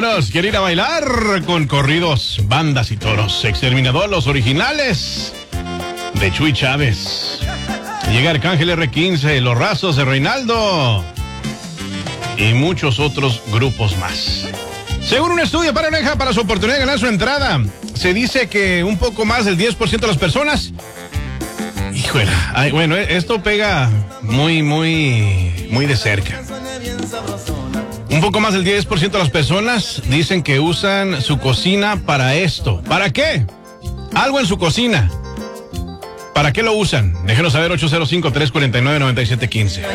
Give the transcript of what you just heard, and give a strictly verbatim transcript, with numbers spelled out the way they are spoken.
Vámonos, quiero ir a bailar con corridos, bandas y toros. Exterminador, los originales de Chuy Chávez. Llega Arcángel erre quince, Los Rasos de Reinaldo y muchos otros grupos más. Según un estudio para Oreja, para su oportunidad de ganar su entrada, se dice que un poco más del diez por ciento de las personas... Híjole, ay, bueno, esto pega muy, muy, muy de cerca. Un poco más del diez por ciento de las personas dicen que usan su cocina para esto. ¿Para qué? Algo en su cocina. ¿Para qué lo usan? Déjenos saber, ocho cero cinco, tres cuatro nueve, nueve siete uno cinco.